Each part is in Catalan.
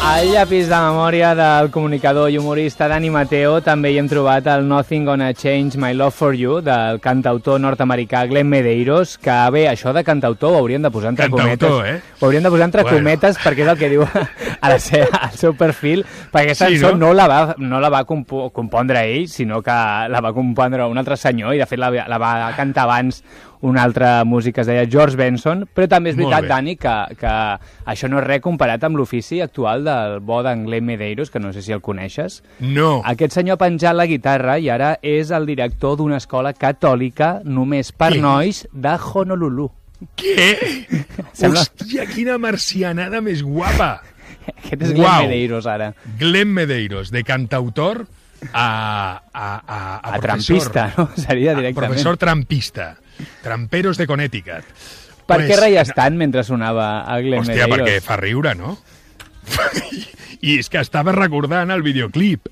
Al llapis de memòria del comunicador i humorista Dani Mateo també hi hem trobat el Nothing Gonna Change My Love For You del cantautor nord-americà Glenn Medeiros, que bé, això de cantautor ho hauríem de posar entre cometes. Ho hauríem de posar entre cometes perquè és el que diu al seu perfil, perquè aquesta cançó no la va compondre ell, sinó que la va compondre un altre senyor i de fet la va cantar abans un altre músic que es deia George Benson, però també és veritat, Dani, que això no és res comparat amb l'ofici actual del bo d'en Glenn Medeiros, que no sé si el coneixes. No. Aquest senyor ha penjat la guitarra i ara és el director d'una escola catòlica només per nois de Honolulu. Què? Hòstia, quina marcianada més guapa! Aquest és Glenn Medeiros, ara. Glenn Medeiros, de cantautor a trampista, no? Seria directament. Professor trampista. Tramperos de Connecticut. Per què reies tant mentre sonava a Glenn Medeiros? Hòstia, perquè fa riure, no? I és que estava recordant el videoclip.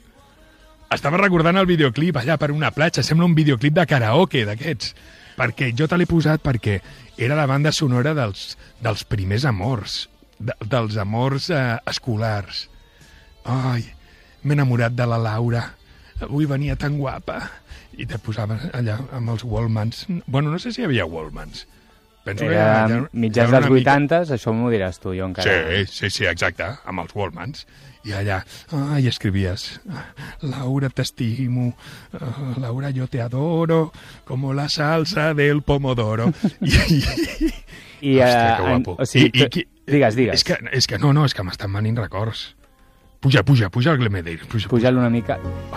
Allà per una platja. Sembla un videoclip de karaoke, d'aquests. Perquè jo te l'he posat perquè era la banda sonora dels primers amors. Dels amors escolars. Ai, m'he enamorat de la Laura. Avui venia tan guapa. I te posaves allà amb els Wallmans. Bueno, no sé si hi havia Wallmans. Penso era mitjans dels 80s, això m'ho diràs tu, jo encara. Sí, exacte, amb els Wallmans. I allà, ai, escrivies, Laura, t'estimo, Laura, yo te adoro, como la salsa del pomodoro. Hòstia, que guapo. Digues. És que m'estan venint records. Puja el Glenn Medeiros. Puja-lo una mica.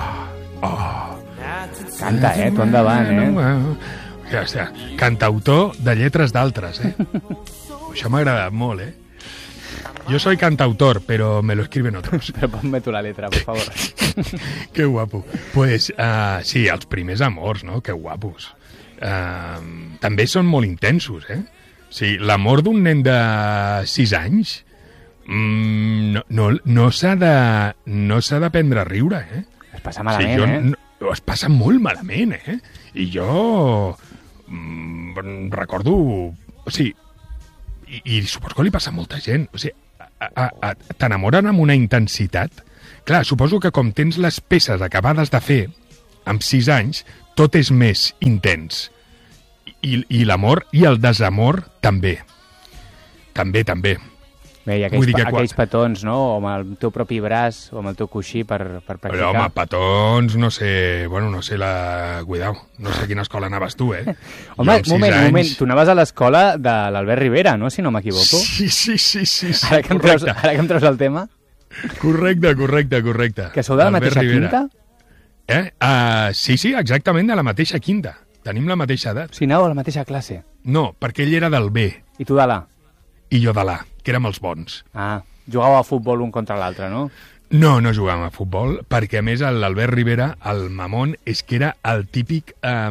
Canta, tu endavant, Hòstia, cantautor de lletres d'altres, Això m'ha agradat molt, Yo soy cantautor, pero me lo escriben otros. Pero ponme tu la letra, por favor. Que guapo. Pues, sí, els primers amors, no? Que guapos. També són molt intensos, Sí, l'amor d'un nen de 6 anys no s'ha de prendre a riure, Es passa malament, es passa molt malament, I jo recordo... O sigui, i suposo que li passa a molta gent. O sigui, t'enamoren amb una intensitat. Clar, suposo que com tens les peces acabades de fer, amb 6 anys, tot és més intens. I l'amor i el desamor també. També. Bé, i aquells petons, no? O amb el teu propi braç, o amb el teu coixí per practicar. Però, home, petons, no sé... Bueno, no sé Cuidao, no sé a quina escola anaves tu, Home, un moment. Tu anaves a l'escola de l'Albert Rivera, no? Si no m'equivoco. Sí. Ara que em treus el tema. Correcte. Que sou de la mateixa quinta? Sí, exactament, de la mateixa quinta. Tenim la mateixa edat. Si anàveu a la mateixa classe? No, perquè ell era del B. I tu de l'A? I jo de l'A, que érem els bons. Jugàveu a futbol un contra l'altre, no? No jugàvem a futbol, perquè a més l'Albert Rivera, el mamón, és que era el típic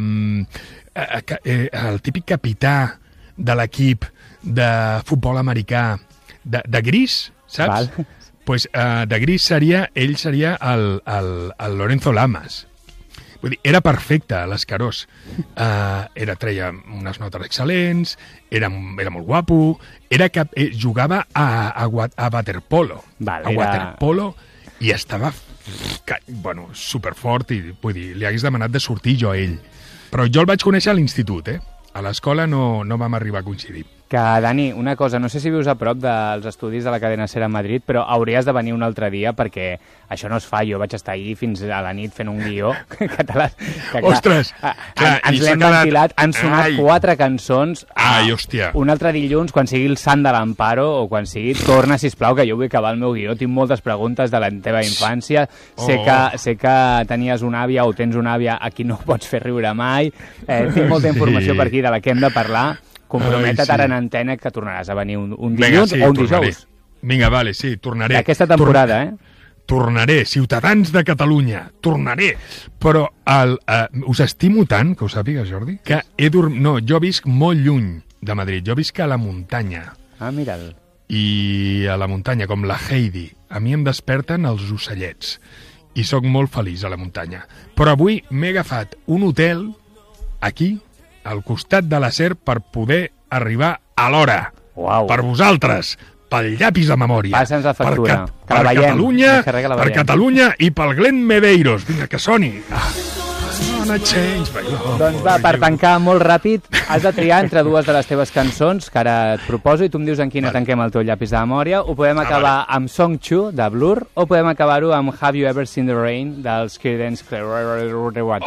capità de l'equip de futbol americà de gris, saps? Val. Pues de gris ell seria el Lorenzo Lamas. Vull dir, era perfecte, l'Escarós. Treia unes notes excel·lents, era molt guapo, jugava a waterpolo. Waterpolo, i estava superfort, i vull dir, li hagués demanat de sortir jo a ell. Però jo el vaig conèixer a l'institut, A l'escola no vam arribar a coincidir. Que, Dani, una cosa, no sé si vius a prop dels estudis de la cadena SER a Madrid, però hauries de venir un altre dia perquè això no es fa. Jo vaig estar ahir fins a la nit fent un guió català. Ostres! Ens l'hem ventilat, han sonat 4 cançons. Ai, hòstia! Un altre dilluns, quan sigui el Sant de l'Amparo, o quan sigui, torna, sisplau, que jo vull acabar el meu guió. Tinc moltes preguntes de la teva infància. Sé que tenies una àvia o tens una àvia a qui no pots fer riure mai. Tinc molta informació per aquí de la que hem de parlar. Compromete't ara en antena que tornaràs a venir un dilluns o un dijous. Vinga, vale, sí, tornaré. Aquesta temporada, Tornaré, ciutadans de Catalunya, tornaré. Però us estimo tant, que ho sàpigues, Jordi, que jo visc molt lluny de Madrid. Jo visc a la muntanya. Mira'l. I a la muntanya, com la Heidi, a mi em desperten els ocellets. I sóc molt feliç a la muntanya. Però avui m'he agafat un hotel aquí, al costat de la SER, per poder arribar a l'hora. Uau. Per vosaltres, pel llapis de memòria. Passa'ns la factura, que la per veiem. Catalunya, Que la per veiem. Catalunya i pel Glenn Medeiros. Vinga, que soni. Gonna change my love Doncs va, for per you. tancar molt ràpid, has de triar entre dues de les teves cançons, que ara et proposo, i tu em dius en quina tanquem el teu llapis de memòria. Ho podem acabar amb Song 2, de Blur, o podem acabar-ho amb Have You Ever Seen the Rain, dels Creedence Clearwater.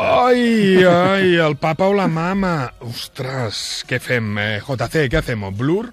Ai, el papa o la mama. Ostres, què fem? JC, què fem? Blur?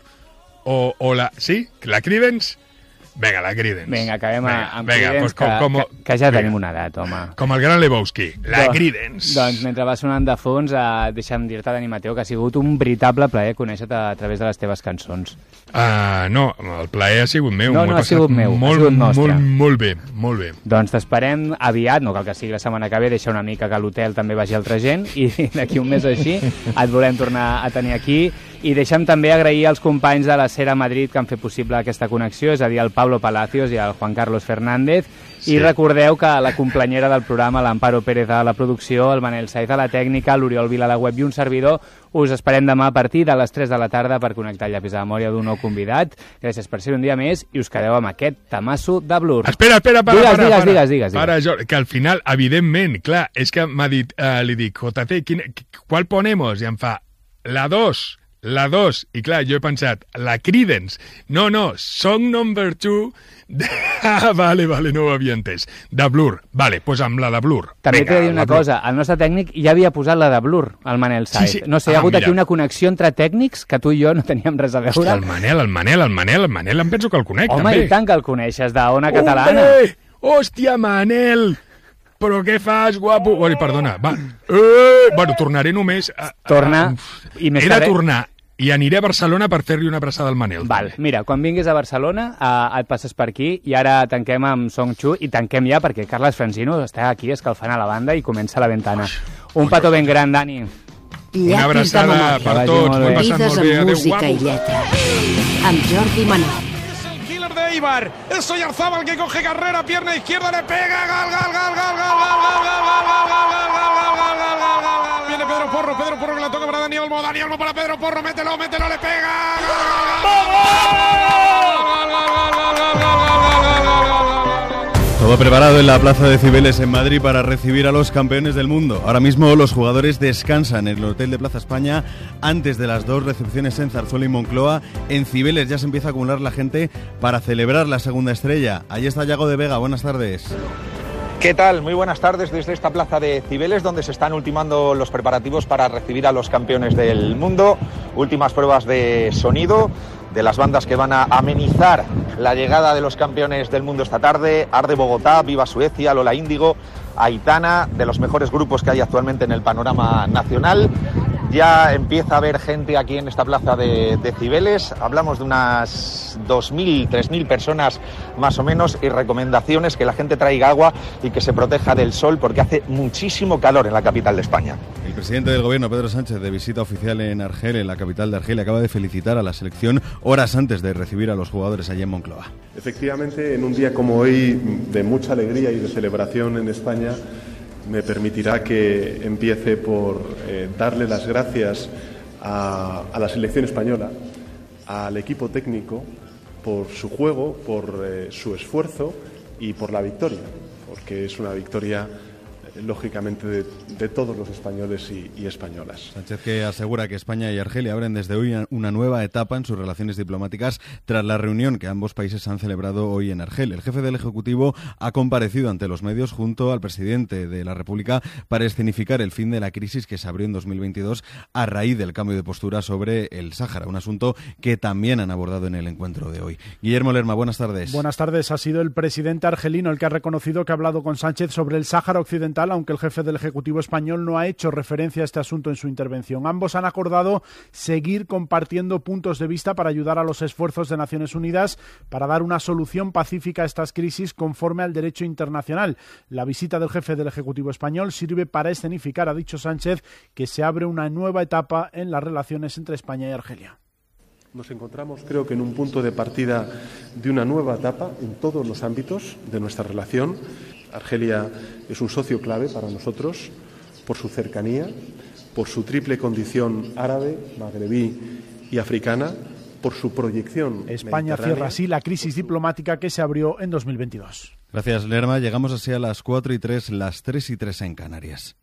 O la... Sí? La Creedence? Vinga, la Creedence. Vinga, acabem amb vinga, Creedence, pues que ja tenim una edat, home. Com el gran Lebowski, la Creedence. Doncs mentre va sonant de fons, deixa'm dir-te, Dani Mateo, que ha sigut un veritable plaer conèixer-te a través de les teves cançons. No, el plaer ha sigut meu. No, M'ho he ha sigut passat meu, molt, ha sigut nostre. molt bé, molt bé. Doncs t'esperem aviat, no cal que sigui la setmana que ve, deixa una mica que a l'hotel també vagi altra gent, i d'aquí un mes o així et volem tornar a tenir aquí. I deixa'm també agrair als companys de la Sera Madrid que han fet possible aquesta connexió, és a dir, el Pablo Palacios i el Juan Carlos Fernández. I recordeu que la complenyera del programa, l'Amparo Pérez a la producció, el Manel Saiz a la tècnica, l'Oriol Vila a la web i un servidor, us esperem demà a partir de les 3 de la tarda per connectar el llapis de memòria d'un nou convidat. Gràcies per ser un dia més i us quedeu amb aquest tamasso de Blur. Espera, Digues. Para, Jordi, que al final, evidentment, clar, és que m'ha dit, li dic, JC, ¿cuál ponemos? I em fa, la 2, i clar, jo he pensat, la Creedence. No, Song Number 2, vale, no ho havia entès. De Blur, vale, doncs amb la de Blur. També Vinga, t'he de dir una cosa, el nostre tècnic ja havia posat la de Blur, el Manel Saiz. Sí. No sé, hi ha hagut aquí mira. una connexió entre tècnics que tu i jo no teníem res a veure. Hòstia, el Manel, em penso que el conec, Home, també. I tant que el coneixes, d'Ona Catalana. Hombre! Hòstia, Manel! Però què fas, guapo? Perdona, va. Bueno, tornaré només... Torna, i més He de que res- tornar i aniré a Barcelona per fer-li una abraçada al Manel. Val, mira, quan vinguis a Barcelona et passes per aquí i ara tanquem amb Song Chu i tanquem ja perquè Carles Francino està aquí escalfant a la banda i comença la ventana. Un petó ben gran, Dani. Una abraçada per vagi tots. molt M'ho he bé. passat Vides molt bé. amb Adéu, música i guapos. lletra. Amb Jordi Manel. Killer de Eibar, es Oyarzábal que coge carrera, pierna izquierda, le pega, gol. Viene Pedro Porro que la toca para Dani Olmo para Pedro Porro, mételo, le pega. Todo preparado en la Plaza de Cibeles en Madrid para recibir a los campeones del mundo. Ahora mismo los jugadores descansan en el Hotel de Plaza España antes de las 2 recepciones en Zarzuela y Moncloa. En Cibeles ya se empieza a acumular la gente para celebrar la segunda estrella. Allí está Yago de Vega, buenas tardes. ¿Qué tal? Muy buenas tardes desde esta plaza de Cibeles, donde se están ultimando los preparativos para recibir a los campeones del mundo. Últimas pruebas de sonido de las bandas que van a amenizar la llegada de los campeones del mundo esta tarde. Arde Bogotá, Viva Suecia, Lola Índigo, Aitana, de los mejores grupos que hay actualmente en el panorama nacional. Ya empieza a haber gente aquí en esta plaza de Cibeles. Hablamos de unas 2.000, 3.000 personas más o menos, y recomendaciones: que la gente traiga agua y que se proteja del sol porque hace muchísimo calor en la capital de España. El presidente del gobierno, Pedro Sánchez, de visita oficial en Argel, en la capital de Argelia, acaba de felicitar a la selección horas antes de recibir a los jugadores allí en Moncloa. Efectivamente, en un día como hoy de mucha alegría y de celebración en España, me permitirá que empiece por darle las gracias a la selección española, al equipo técnico, por su juego, por su esfuerzo y por la victoria, porque es una victoria lógicamente de todos los españoles y españolas. Sánchez, que asegura que España y Argelia abren desde hoy una nueva etapa en sus relaciones diplomáticas tras la reunión que ambos países han celebrado hoy en Argel. El jefe del Ejecutivo ha comparecido ante los medios junto al presidente de la República para escenificar el fin de la crisis que se abrió en 2022 a raíz del cambio de postura sobre el Sáhara, un asunto que también han abordado en el encuentro de hoy. Guillermo Lerma, buenas tardes. Buenas tardes. Ha sido el presidente argelino el que ha reconocido que ha hablado con Sánchez sobre el Sáhara Occidental, aunque el jefe del Ejecutivo español no ha hecho referencia a este asunto en su intervención. Ambos han acordado seguir compartiendo puntos de vista para ayudar a los esfuerzos de Naciones Unidas para dar una solución pacífica a estas crisis conforme al derecho internacional. La visita del jefe del Ejecutivo español sirve para escenificar, ha dicho Sánchez, que se abre una nueva etapa en las relaciones entre España y Argelia. Nos encontramos, creo que, en un punto de partida de una nueva etapa en todos los ámbitos de nuestra relación. Argelia es un socio clave para nosotros por su cercanía, por su triple condición árabe, magrebí y africana, por su proyección. España cierra así la crisis diplomática que se abrió en 2022. Gracias, Lerma. Llegamos así a las 4:03, las 3:03 en Canarias.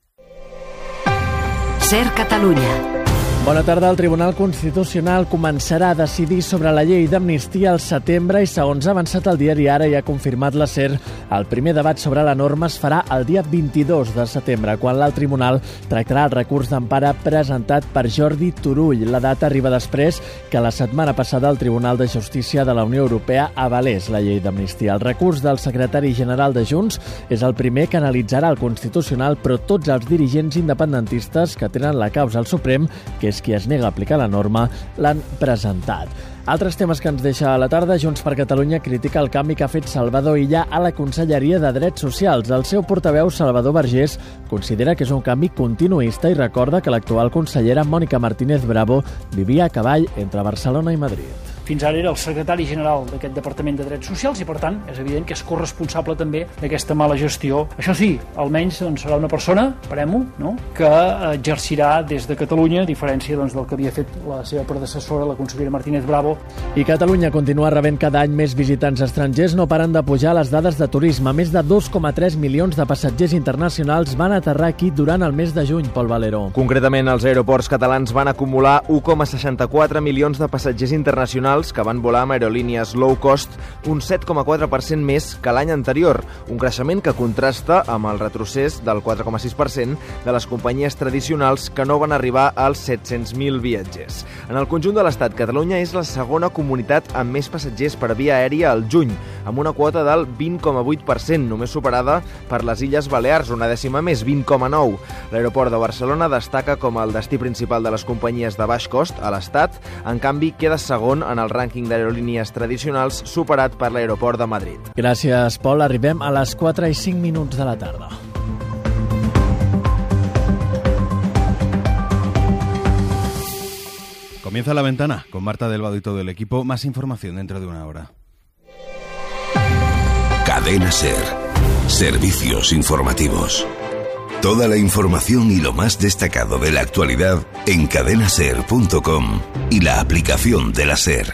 SER Catalunya. Bona tarda. El Tribunal Constitucional començarà a decidir sobre la llei d'amnistia al setembre i, segons ha avançat el diari Ara i ha confirmat la SER, el primer debat sobre la norma es farà el dia 22 de setembre, quan l'alt tribunal tractarà el recurs d'empara presentat per Jordi Turull. La data arriba després que la setmana passada el Tribunal de Justícia de la Unió Europea avalés la llei d'amnistia. El recurs del secretari general de Junts és el primer que analitzarà el Constitucional, però tots els dirigents independentistes que tenen la causa al Suprem, que és qui es nega a aplicar la norma, l'han presentat. Altres temes que ens deixa a la tarda. Junts per Catalunya critica el canvi que ha fet Salvador Illa a la Conselleria de Drets Socials. El seu portaveu, Salvador Vergés, considera que és un canvi continuista i recorda que l'actual consellera Mònica Martínez Bravo vivia a cavall entre Barcelona i Madrid. Fins ara era el secretari general d'aquest Departament de Drets Socials i, per tant, és evident que és corresponsable també d'aquesta mala gestió. Això sí, almenys serà una persona, esperem-ho, no?, que exercirà des de Catalunya, a diferència del que havia fet la seva predecessora, la consellera Martínez Bravo. I Catalunya continua rebent cada any més visitants estrangers. No paren de pujar les dades de turisme. Més de 2,3 milions de passatgers internacionals van aterrar aquí durant el mes de juny, Pol Valero. Concretament, els aeroports catalans van acumular 1,64 milions de passatgers internacionals que van volar amb aerolínies low cost, un 7,4% més que l'any anterior, un creixement que contrasta amb el retrocés del 4,6% de les companyies tradicionals que no van arribar als 700.000 viatgers. En el conjunt de l'Estat, Catalunya és la segona comunitat amb més passatgers per via aèria al juny, amb una quota del 20,8%, només superada per les Illes Balears, una dècima més, 20,9%. L'aeroport de Barcelona destaca com el destí principal de les companyies de baix cost a l'Estat, en canvi queda segon en el rànquing d'aerolínies tradicionals, superat per l'aeroport de Madrid. Gràcies, Pol. Arribem a les 4:05 de la tarda. Comienza La Ventana con Marta Delvado y todo el equipo. Más información dentro de una hora. Cadena SER. Servicios informativos. Toda la información y lo más destacado de la actualidad en cadenaser.com y la aplicación de la SER.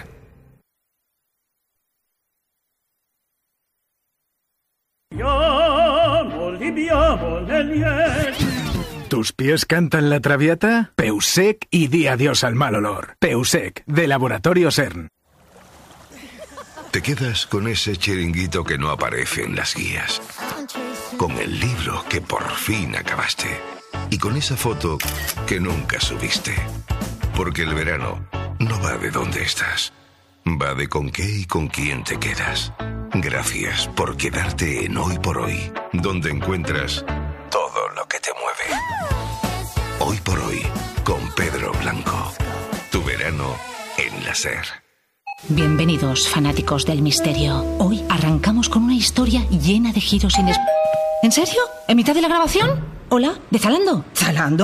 ¿Tus pies cantan la traviata? Peusec y di adiós al mal olor. Peusec, de Laboratorio CERN. Te quedas con ese chiringuito que no aparece en las guías, con el libro que por fin acabaste y con esa foto que nunca subiste. Porque el verano no va de dónde estás, va de con qué y con quién te quedas. Gracias por quedarte en Hoy por Hoy, donde encuentras todo lo que te mueve. Hoy por Hoy, con Pedro Blanco. Tu verano en la SER. Bienvenidos, fanáticos del misterio. Hoy arrancamos con una historia llena de giros inesperados. ¿En serio? ¿En mitad de la grabación? Hola, ¿de Zalando? ¿Zalando?